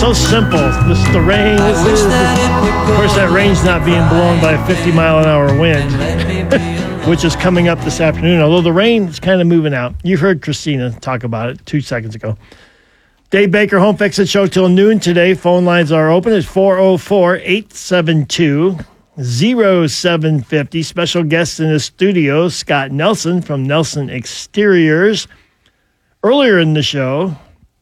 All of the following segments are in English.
So simple. Just the rain. Of course, that rain's not being blown by a 50-mile-an-hour wind, which is coming up this afternoon, although the rain is kind of moving out. You heard Christina talk about it 2 seconds ago. Dave Baker, Home Fix It Show till noon today. Phone lines are open. It's 404-872-0750. Special guest in the studio, Scott Nelson from Nelson Exteriors. Earlier in the show,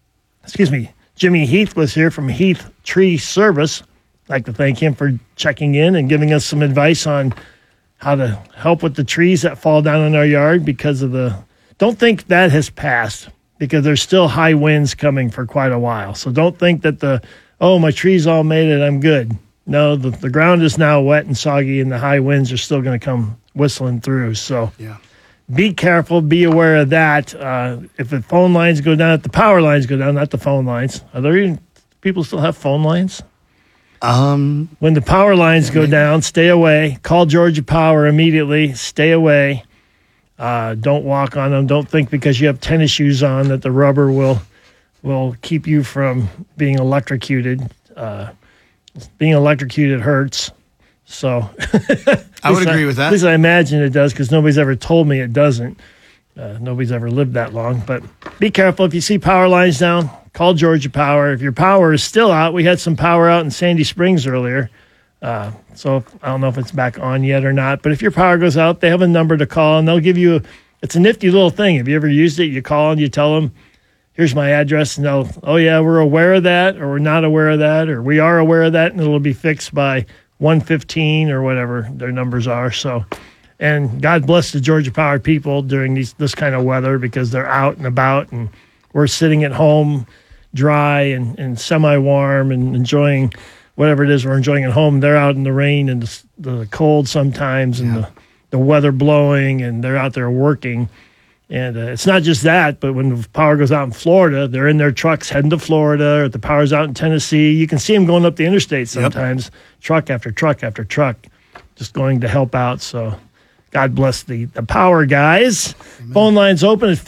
Jimmy Heath was here from Heath Tree Service. I'd like to thank him for checking in and giving us some advice on how to help with the trees that fall down in our yard because of the... Don't think that has passed because there's still high winds coming for quite a while. So don't think that my trees all made it, I'm good. No, the ground is now wet and soggy and the high winds are still going to come whistling through. So be careful, be aware of that. If the phone lines go down, if the power lines go down, not the phone lines. Are there even people still have phone lines? When the power lines go down, stay away. Call Georgia Power immediately. Stay away. Don't walk on them. Don't think because you have tennis shoes on that the rubber will keep you from being electrocuted. Being electrocuted hurts. So I would agree with that. At least I imagine it does because nobody's ever told me it doesn't. Nobody's ever lived that long. But be careful. If you see power lines down, call Georgia Power. If your power is still out, we had some power out in Sandy Springs earlier. So I don't know if it's back on yet or not. But if your power goes out, they have a number to call, and they'll give you it's a nifty little thing. Have you ever used it? You call and you tell them, here's my address, and they'll, oh, yeah, we're aware of that, or we're not aware of that, or we are aware of that, and it'll be fixed by 1:15 or whatever their numbers are. So, and God bless the Georgia Power people during this kind of weather because they're out and about, and we're sitting at home dry and semi-warm and enjoying whatever it is we're enjoying at home. They're out in the rain and the cold sometimes and the weather blowing, and they're out there working. And it's not just that, but when the power goes out in Florida, they're in their trucks heading to Florida, or if the power's out in Tennessee. You can see them going up the interstate sometimes, truck after truck after truck, just going to help out. So God bless the power guys. Amen. Phone line's open at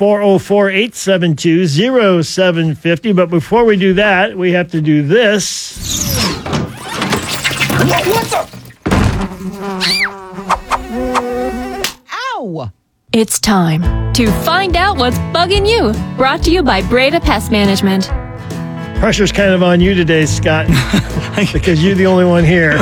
404-872-0750. But before we do that, we have to do this. What the? Ow! It's time to find out what's bugging you. Brought to you by Breda Pest Management. Pressure's kind of on you today, Scott, because you're the only one here.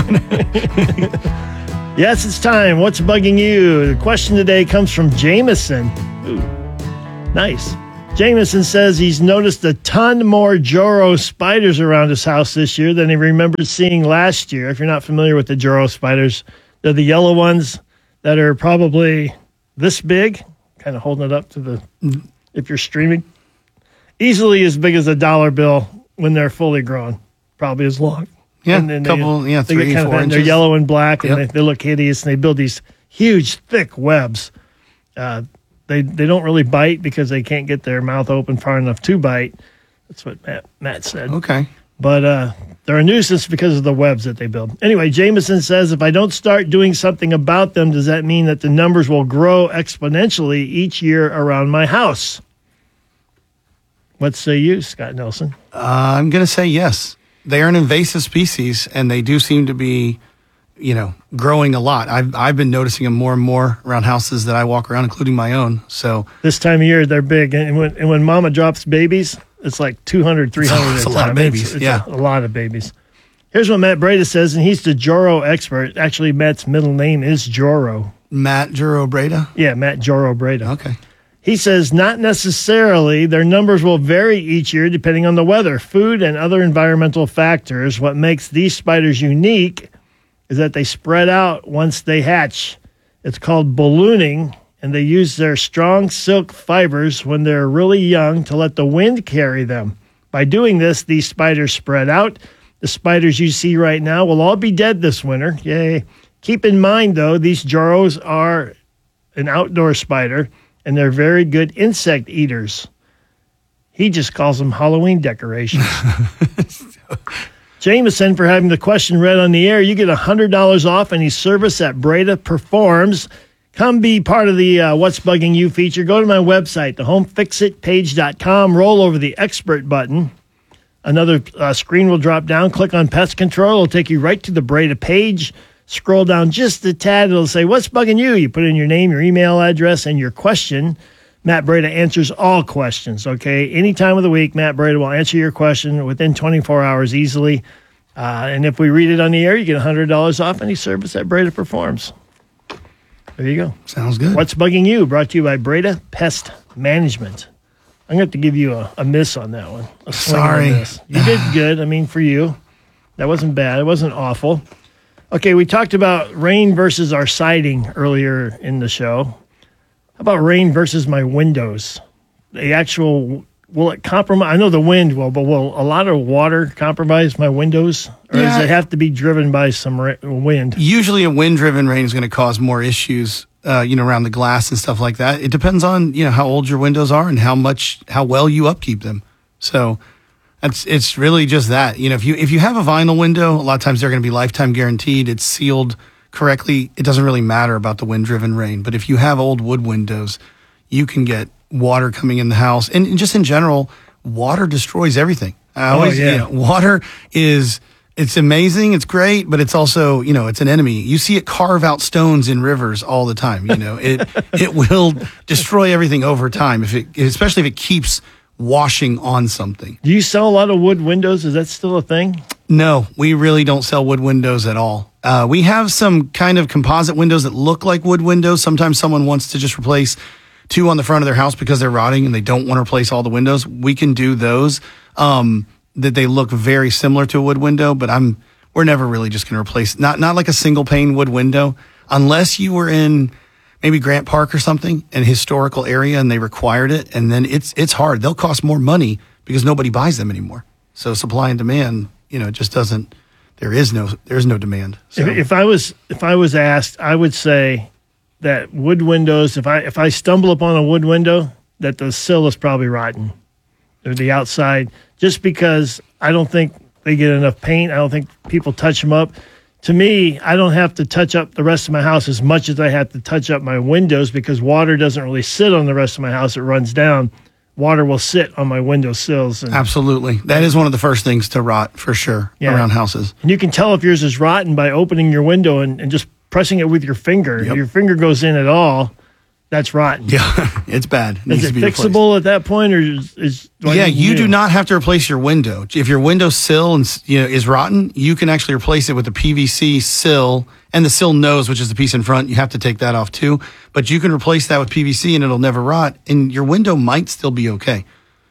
Yes, it's time. What's bugging you? The question today comes from Jameson. Ooh, nice. Jameson says he's noticed a ton more Joro spiders around his house this year than he remembered seeing last year. If you're not familiar with the Joro spiders, they're the yellow ones that are probably this big, kind of holding it up to if you're streaming, easily as big as a dollar bill when they're fully grown, probably as long. Yeah, and then 3, 4 inches. They're yellow and black, and they look hideous, and they build these huge, thick webs. They don't really bite because they can't get their mouth open far enough to bite. That's what Matt said. Okay. But they're a nuisance because of the webs that they build. Anyway, Jameson says, if I don't start doing something about them, does that mean that the numbers will grow exponentially each year around my house? What say you, Scott Nelson? I'm going to say yes. They are an invasive species, and they do seem to be, growing a lot. I've been noticing them more and more around houses that I walk around, including my own. So this time of year, they're big. And when Mama drops babies, it's like 200, 300 It's a lot of babies. It's a lot of babies. Here's what Matt Breda says, and he's the Joro expert. Actually, Matt's middle name is Joro. Matt Joro Breda? Yeah, Matt Joro Breda. Okay. He says, not necessarily. Their numbers will vary each year depending on the weather, food, and other environmental factors. What makes these spiders unique is that they spread out once they hatch. It's called ballooning, and they use their strong silk fibers when they're really young to let the wind carry them. By doing this, these spiders spread out. The spiders you see right now will all be dead this winter. Yay. Keep in mind, though, these Joros are an outdoor spider, and they're very good insect eaters. He just calls them Halloween decorations. Jameson, for having the question read on the air, you get $100 off any service at Breda Performs. Come be part of the What's Bugging You feature. Go to my website, thehomefixitpage.com, roll over the expert button. Another screen will drop down. Click on Pest Control. It'll take you right to the Breda page. Scroll down just a tad. It'll say, what's bugging you? You put in your name, your email address, and your question. Matt Breda answers all questions, okay? Any time of the week, Matt Breda will answer your question within 24 hours easily. And if we read it on the air, you get $100 off any service that Breda performs. There you go. Sounds good. What's Bugging You? Brought to you by Breda Pest Management. I'm going to have to give you a miss on that one. A swing and a Sorry. miss. You did good. I mean, for you. That wasn't bad. It wasn't awful. Okay, we talked about rain versus our siding earlier in the show. How about rain versus my windows? The actual, will it compromise? I know the wind will, but will a lot of water compromise my windows? Or does it have to be driven by some wind? Usually a wind-driven rain is going to cause more issues, around the glass and stuff like that. It depends on, how old your windows are and how well you upkeep them. So it's really just that. If you have a vinyl window, a lot of times they're going to be lifetime guaranteed. It's sealed correctly. It doesn't really matter about the wind-driven rain. But if you have old wood windows, you can get water coming in the house. And just in general, water destroys everything. Water it's amazing. It's great, but it's also, it's an enemy. You see it carve out stones in rivers all the time. It will destroy everything over time, especially if it keeps washing on something. Do you sell a lot of wood windows? Is that still a thing? No, we really don't sell wood windows at all. We have some kind of composite windows that look like wood windows. Sometimes someone wants to just replace 2 on the front of their house because they're rotting and they don't want to replace all the windows. We can do those. That they look very similar to a wood window, but we're never really just going to replace, not like a single pane wood window, unless you were in maybe Grant Park or something, an historical area, and they required it. And then it's hard. They'll cost more money because nobody buys them anymore. So supply and demand, it just doesn't, there's no demand. So. If I was asked, I would say that wood windows, if I stumble upon a wood window, that the sill is probably rotten, or the outside, just because I don't think they get enough paint. I don't think people touch them up. To me, I don't have to touch up the rest of my house as much as I have to touch up my windows, because water doesn't really sit on the rest of my house. It runs down. Water will sit on my window sills. Absolutely. That is one of the first things to rot for sure around houses. And you can tell if yours is rotten by opening your window and just pressing it with your finger. Yep. If your finger goes in at all, that's rotten. Yeah, it's bad. Is it fixable at that point, or you do not have to replace your window. If your window sill is rotten, you can actually replace it with a PVC sill and the sill nose, which is the piece in front. You have to take that off too, but you can replace that with PVC and it'll never rot, and your window might still be okay.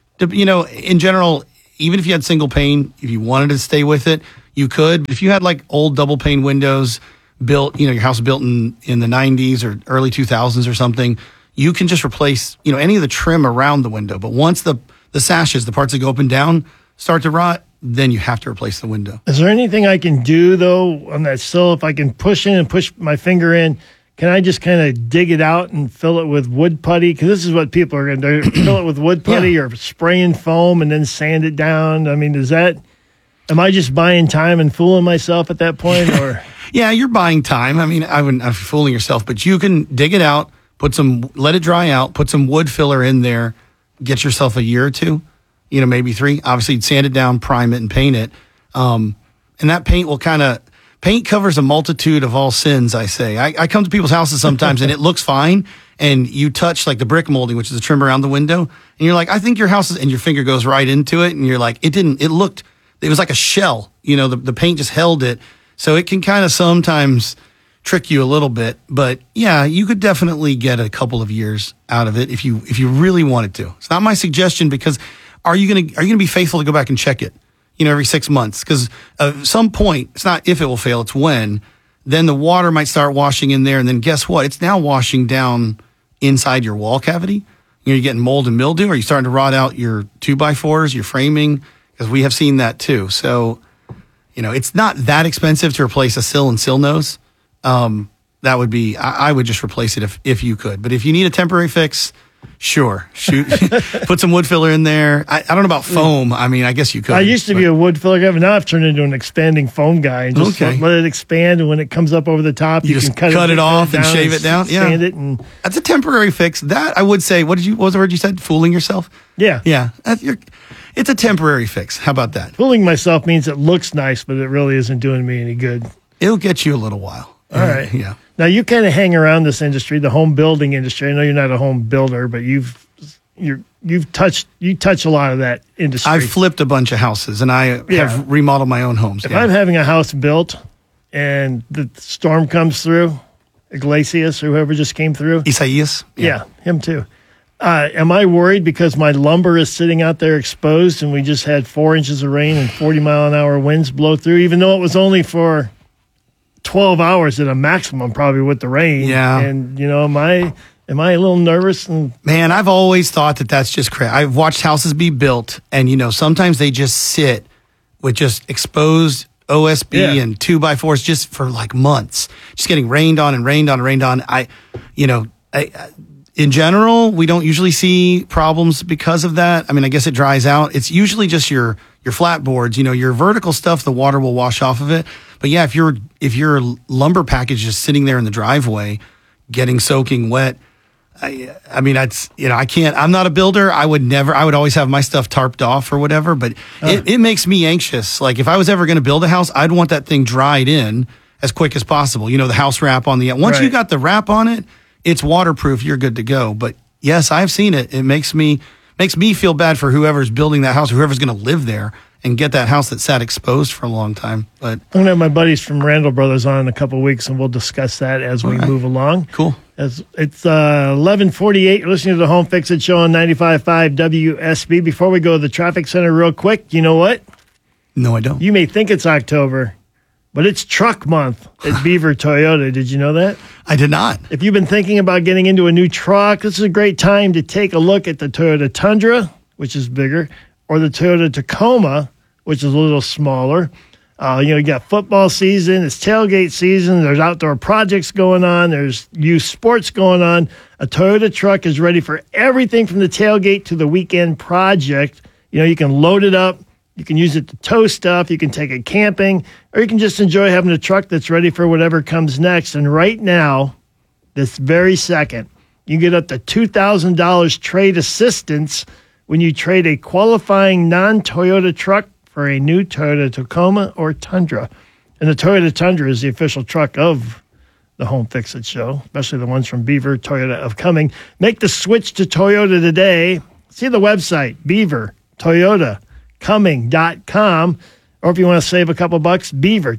In general, even if you had single pane, if you wanted to stay with it, you could. If you had like old double pane windows, built, your house built in the 90s or early 2000s or something, you can just replace, any of the trim around the window. But once the sashes, the parts that go up and down, start to rot, then you have to replace the window. Is there anything I can do, though, on that sill? If I can push my finger in, can I just kind of dig it out and fill it with wood putty? Because this is what people are going to do. Fill it with wood putty or spraying foam and then sand it down. I mean, am I just buying time and fooling myself at that point, or... Yeah, you're buying time. I mean, I wouldn't be fooling yourself, but you can dig it out, let it dry out, put some wood filler in there, get yourself a year or 2, maybe 3. Obviously, you'd sand it down, prime it, and paint it. And that paint will paint covers a multitude of all sins, I say. I come to people's houses sometimes and it looks fine, and you touch like the brick molding, which is the trim around the window, and you're like, I think your house is, and your finger goes right into it, and you're like, it was like a shell. The paint just held it. So it can kind of sometimes trick you a little bit, but yeah, you could definitely get a couple of years out of it if you really wanted to. It's not my suggestion, because are you gonna be faithful to go back and check it, every 6 months? Because at some point, it's not if it will fail, it's when. Then the water might start washing in there, and then guess what? It's now washing down inside your wall cavity. You're getting mold and mildew. Are you starting to rot out your 2x4s, your framing? Because we have seen that too. So. It's not that expensive to replace a sill and sill nose. That would be, I would just replace it if you could. But if you need a temporary fix, sure. Put some wood filler in there. I don't know about foam. I mean, I guess you could. I used to be a wood filler guy, but now I've turned into an expanding foam guy. And just let it expand, and when it comes up over the top, you can cut it off and shave it down. Yeah. Sand it. And that's a temporary fix. That, I would say, what was the word you said? Fooling yourself? Yeah. Yeah. It's a temporary fix. How about that? Fooling myself means it looks nice, but it really isn't doing me any good. It'll get you a little while. All right. Yeah. Now you kind of hang around this industry, the home building industry. I know you're not a home builder, but you touch a lot of that industry. I've flipped a bunch of houses, and I have remodeled my own homes. If I'm having a house built and the storm comes through, Iglesias or whoever just came through. Isaias? Yeah, him too. Am I worried because my lumber is sitting out there exposed and we just had 4 inches of rain and 40-mile-an-hour winds blow through, even though it was only for 12 hours at a maximum, probably with the rain. Yeah. And, am I a little nervous? Man, I've always thought that that's just crazy. I've watched houses be built, and, sometimes they just sit with just exposed OSB and 2x4s just for like months, just getting rained on and rained on and rained on. In general, we don't usually see problems because of that. I mean, I guess it dries out. It's usually just your flat boards, your vertical stuff, the water will wash off of it. But yeah, if your lumber package is sitting there in the driveway, getting soaking wet, I mean, I can't, I'm not a builder. I would always have my stuff tarped off or whatever, but it makes me anxious. Like if I was ever going to build a house, I'd want that thing dried in as quick as possible. The house wrap on the, once you got the wrap on it, it's waterproof, you're good to go. But yes, I've seen it. It makes me feel bad for whoever's building that house, whoever's going to live there and get that house that sat exposed for a long time. But I'm going to have my buddies from Randall Brothers on in a couple of weeks, and we'll discuss that as we move along. Cool. It's 11:48. You're listening to the Home Fix It Show on 95.5 WSB. Before we go to the traffic center real quick, you know what? No, I don't. You may think it's October, but it's truck month at Beaver Toyota. Did you know that? I did not. If you've been thinking about getting into a new truck, this is a great time to take a look at the Toyota Tundra, which is bigger, or the Toyota Tacoma, which is a little smaller. You got football season, it's tailgate season, there's outdoor projects going on, there's youth sports going on. A Toyota truck is ready for everything from the tailgate to the weekend project. You can load it up, you can use it to tow stuff, you can take it camping, or you can just enjoy having a truck that's ready for whatever comes next. And right now, this very second, you get up to $2,000 trade assistance when you trade a qualifying non-Toyota truck for a new Toyota Tacoma or Tundra. And the Toyota Tundra is the official truck of the Home Fix It Show, especially the ones from Beaver Toyota of Cumming. Make the switch to Toyota today. See the website, beavertoyotacumming.com. Or if you want to save a couple bucks,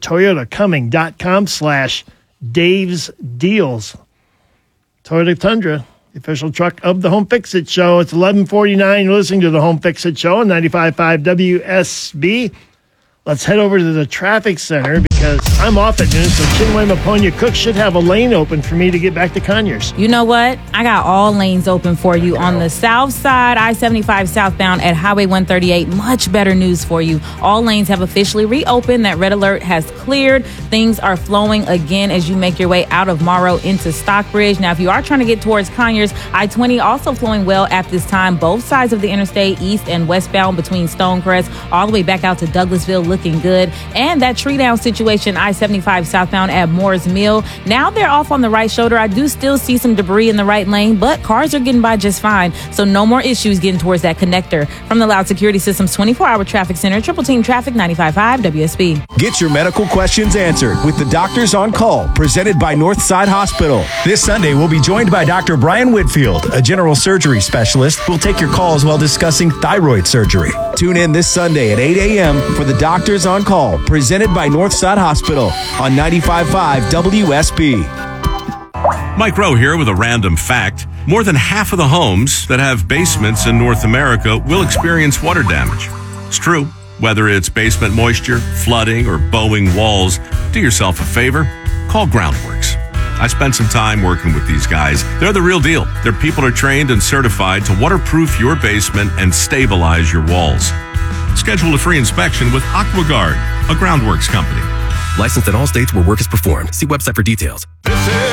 beavertoyotacumming.com/Dave's Deals. Toyota Tundra, the official truck of the Home Fix It Show. It's 11:49. You're listening to the Home Fix It Show on 95.5 WSB. Let's head over to the traffic center because I'm off at noon, so Chinwe Maponia Cook should have a lane open for me to get back to Conyers. You know what? I got all lanes open for you on the south side, I-75 southbound at Highway 138. Much better news for you. All lanes have officially reopened. That red alert has cleared. Things are flowing again as you make your way out of Morrow into Stockbridge. Now, if you are trying to get towards Conyers, I-20 also flowing well at this time. Both sides of the interstate, east and westbound between Stonecrest, all the way back out to Douglasville, looking good. And that tree down situation, I-75 southbound at Moore's Mill. Now they're off on the right shoulder. I do still see some debris in the right lane, but cars are getting by just fine. So no more issues getting towards that connector. From the Loud Security Systems 24-hour traffic center, Triple Team Traffic, 95.5 WSB. Get your medical questions answered with the Doctors on Call, presented by Northside Hospital. This Sunday, we'll be joined by Dr. Brian Whitfield, a general surgery specialist. We'll take your calls while discussing thyroid surgery. Tune in this Sunday at 8 a.m. for the Doctors on Call, presented by Northside Hospital on 95.5 WSB. Mike Rowe here with a random fact. More than half of the homes that have basements in North America will experience water damage. It's true. Whether it's basement moisture, flooding, or bowing walls, do yourself a favor. Call Groundworks. I spent some time working with these guys. They're the real deal. Their people are trained and certified to waterproof your basement and stabilize your walls. Schedule a free inspection with AquaGuard, a Groundworks company. Licensed in all states where work is performed. See website for details. This is